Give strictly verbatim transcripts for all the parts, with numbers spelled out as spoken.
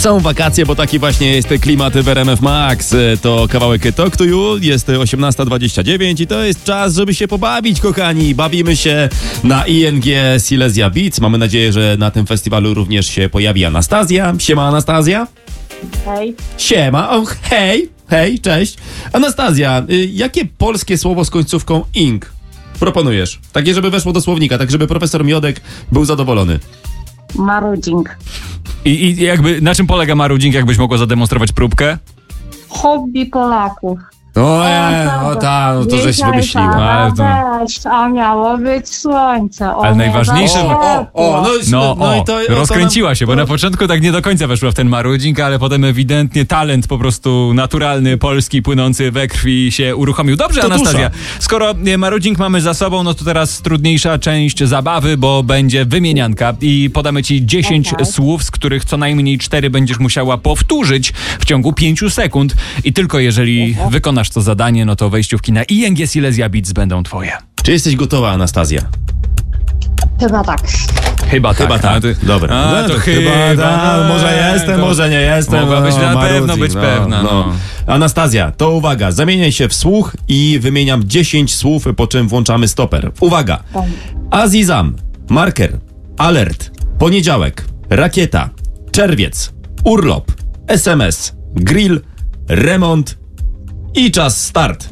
Są wakacje, bo taki właśnie jest klimat w R M F Max. To kawałek Talk to You, jest osiemnasta dwadzieścia dziewięć i to jest czas, żeby się pobawić, kochani. Bawimy się na I N G Silesia Beats. Mamy nadzieję, że na tym festiwalu również się pojawi Anastazja. Siema, Anastazja. Hej. Siema, o, hej, hej, cześć. Anastazja, y, jakie polskie słowo z końcówką ing proponujesz? Takie, żeby weszło do słownika, tak żeby profesor Miodek był zadowolony. Marudzing. I, I jakby na czym polega marudzing, jakbyś mogła zademonstrować próbkę? Hobby Polaków. O, nie, o tak, no to żeś Dzisiaj wymyśliła. pada Ale to- deszcz, a miało być słońce. O, Ale nie najważniejsze- za O, o, no, No, no o, i to... rozkręciła się, bo to- na początku tak nie do końca weszła w ten marudzing, ale potem ewidentnie talent po prostu naturalny, polski, płynący we krwi się uruchomił. Dobrze, To Anastazja, dusza. skoro e, marudzing mamy za sobą, no to teraz trudniejsza część zabawy, bo będzie wymienianka i podamy ci dziesięć Okej. słów, z których co najmniej cztery będziesz musiała powtórzyć w ciągu pięciu sekund i tylko jeżeli wykonasz to zadanie, no to wejściówki na I N G Silesia Beats będą twoje. Czy jesteś gotowa, Anastazja? Chyba tak. Chyba, Chyba tak. tak. A, ty- Dobra. A, No to chyba tak. no, Może jestem, to- może nie jestem. Mogłabyś na marudzing, pewno być pewna, no. Anastazja, to uwaga, zamieniaj się w słuch i wymieniam dziesięć słów, po czym włączamy stoper. Uwaga. Azizam, marker, alert, poniedziałek, rakieta, czerwiec, urlop, S M S, grill, remont i czas start.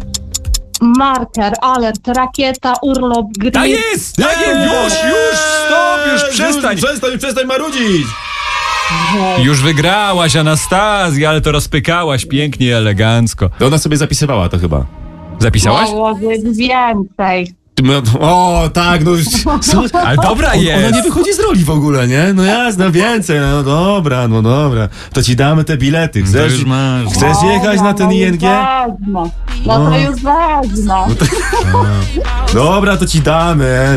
Marker, alert, rakieta, urlop, grill. Tak jest! Tak jest! Już, już, stop, już przestań! Przestań, przestań marudzić! Już wygrałaś, Anastazja, ale to rozpykałaś pięknie, elegancko. To ona sobie zapisywała to chyba. Zapisałaś? Mogło być więcej. No, o, tak, no. Co? Ale dobra On, ona jest! nie wychodzi z roli w ogóle, nie? No jasne, więcej, no dobra, no dobra. To ci damy te bilety. To Chcesz, już masz. chcesz jechać Dobra, na ten no I już N G? wezmę. No to już wezmę. Dobra, to ci damy.